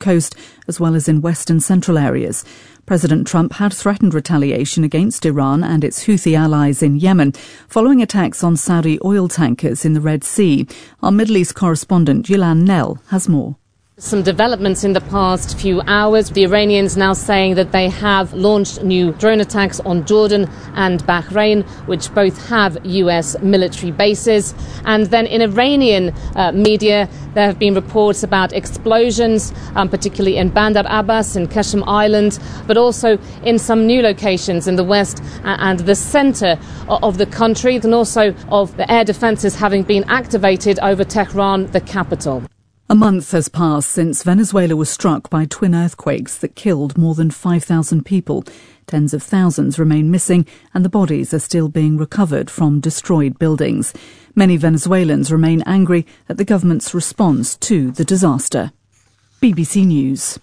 coast, as well as in west and central areas. President Trump had threatened retaliation against Iran and its Houthi allies in Yemen, following attacks on Saudi oil tankers in the Red Sea. Our Middle East correspondent Gillian Nell has more. Some developments in the past few hours. The Iranians now saying that they have launched new drone attacks on Jordan and Bahrain, which both have US military bases. And then in Iranian media, there have been reports about explosions, particularly in Bandar Abbas and Qasem Island, but also in some new locations in the west and the centre of the country, and also of the air defences having been activated over Tehran, the capital. A month has passed since Venezuela was struck by twin earthquakes that killed more than 5,000 people. Tens of thousands remain missing, and the bodies are still being recovered from destroyed buildings. Many Venezuelans remain angry at the government's response to the disaster. BBC News.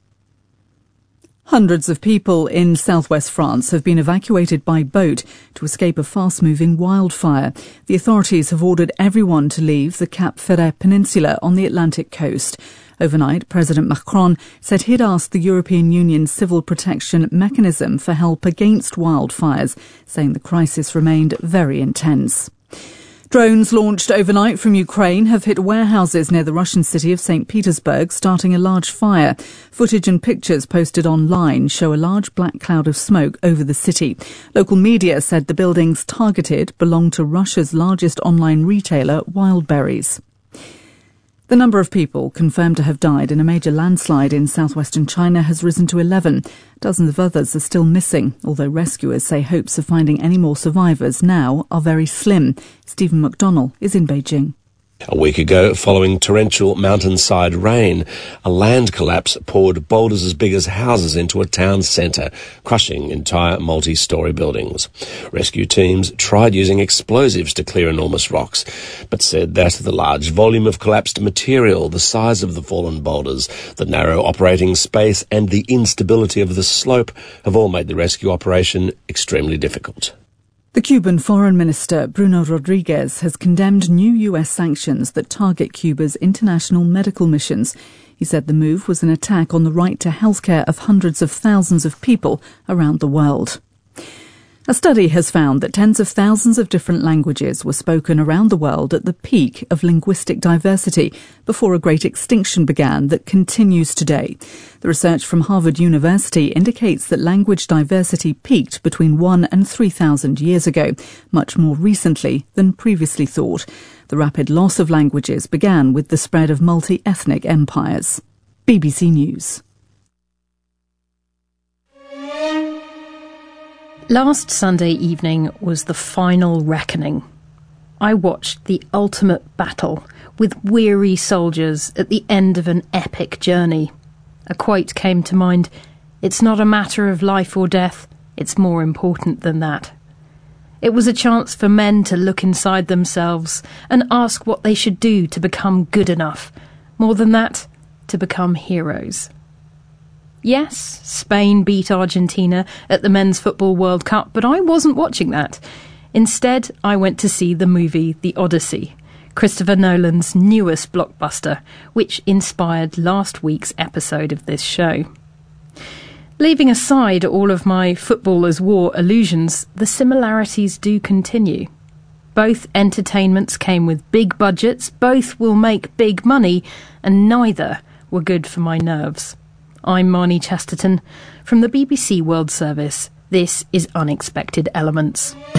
Hundreds of people in southwest France have been evacuated by boat to escape a fast-moving wildfire. The authorities have ordered everyone to leave the Cap Ferret Peninsula on the Atlantic coast. Overnight, President Macron said he'd asked the European Union's civil protection mechanism for help against wildfires, saying the crisis remained very intense. Drones launched overnight from Ukraine have hit warehouses near the Russian city of St. Petersburg, starting a large fire. Footage and pictures posted online show a large black cloud of smoke over the city. Local media said the buildings targeted belong to Russia's largest online retailer, Wildberries. The number of people confirmed to have died in a major landslide in southwestern China has risen to 11. Dozens of others are still missing, although rescuers say hopes of finding any more survivors now are very slim. Stephen McDonnell is in Beijing. A week ago, following torrential mountainside rain, a land collapse poured boulders as big as houses into a town centre, crushing entire multi-storey buildings. Rescue teams tried using explosives to clear enormous rocks, but said that the large volume of collapsed material, the size of the fallen boulders, the narrow operating space and the instability of the slope have all made the rescue operation extremely difficult. The Cuban Foreign Minister, Bruno Rodriguez, has condemned new US sanctions that target Cuba's international medical missions. He said the move was an attack on the right to healthcare of hundreds of thousands of people around the world. A study has found that tens of thousands of different languages were spoken around the world at the peak of linguistic diversity before a great extinction began that continues today. The research from Harvard University indicates that language diversity peaked between 1,000 and 3,000 years ago, much more recently than previously thought. The rapid loss of languages began with the spread of multi-ethnic empires. BBC News. Last Sunday evening was the final reckoning. I watched the ultimate battle with weary soldiers at the end of an epic journey. A quote came to mind, "It's not a matter of life or death, it's more important than that." It was a chance for men to look inside themselves and ask what they should do to become good enough. More than that, to become heroes. Yes, Spain beat Argentina at the Men's Football World Cup, but I wasn't watching that. Instead, I went to see the movie The Odyssey, Christopher Nolan's newest blockbuster, which inspired last week's episode of this show. Leaving aside all of my footballers' war illusions, the similarities do continue. Both entertainments came with big budgets, both will make big money, and neither were good for my nerves. I'm Marnie Chesterton from the BBC World Service. This is Unexpected Elements.